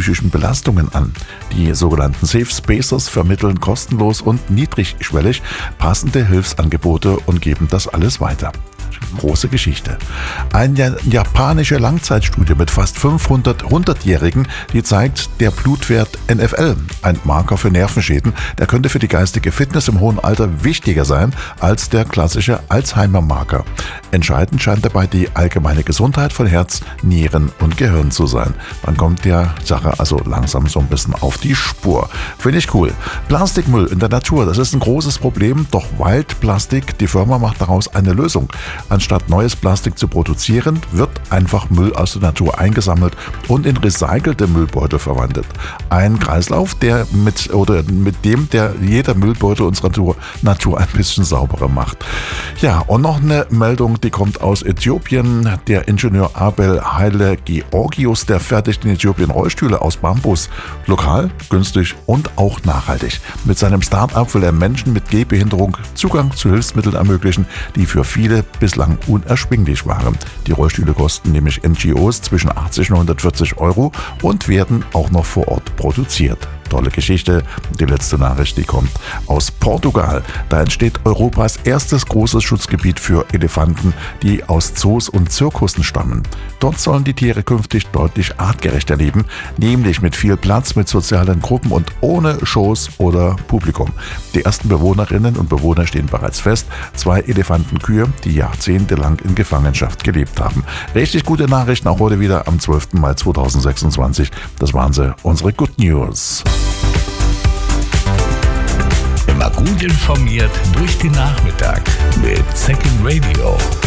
psychischen Belastungen an. Die sogenannten Safe Spacers vermitteln kostenlos und niedrigschwellig passende Hilfsangebote und geben das alles weiter. Große Geschichte. Eine japanische Langzeitstudie mit fast 500 100-Jährigen, die zeigt, der Blutwert NFL, ein Marker für Nervenschäden, der könnte für die geistige Fitness im hohen Alter wichtiger sein als der klassische Alzheimer-Marker. Entscheidend scheint dabei die allgemeine Gesundheit von Herz, Nieren und Gehirn zu sein. Man kommt der Sache also langsam so ein bisschen auf die Spur. Finde ich cool. Plastikmüll in der Natur, das ist ein großes Problem, doch Wildplastik, die Firma macht daraus eine Lösung. Anstatt neues Plastik zu produzieren, wird einfach Müll aus der Natur eingesammelt und in recycelte Müllbeutel verwandelt. Ein Kreislauf, mit dem jeder Müllbeutel unserer Natur ein bisschen sauberer macht. Ja, und noch eine Meldung, die kommt aus Äthiopien. Der Ingenieur Abel Haile Georgius, der fertigt in Äthiopien Rollstühle aus Bambus. Lokal, günstig und auch nachhaltig. Mit seinem Start-up will er Menschen mit Gehbehinderung Zugang zu Hilfsmitteln ermöglichen, die für viele bislang unerschwinglich waren. Die Rollstühle kosten nämlich NGOs zwischen 80 und 140 Euro und werden auch noch vor Ort produziert. Tolle Geschichte. Die letzte Nachricht, die kommt aus Portugal. Da entsteht Europas erstes großes Schutzgebiet für Elefanten, die aus Zoos und Zirkussen stammen. Dort sollen die Tiere künftig deutlich artgerechter leben, nämlich mit viel Platz, mit sozialen Gruppen und ohne Shows oder Publikum. Die ersten Bewohnerinnen und Bewohner stehen bereits fest. 2 Elefantenkühe, die jahrzehntelang in Gefangenschaft gelebt haben. Richtig gute Nachrichten auch heute wieder am 12. Mai 2026. Das waren sie, unsere Good News. Immer gut informiert durch den Nachmittag mit Second Radio.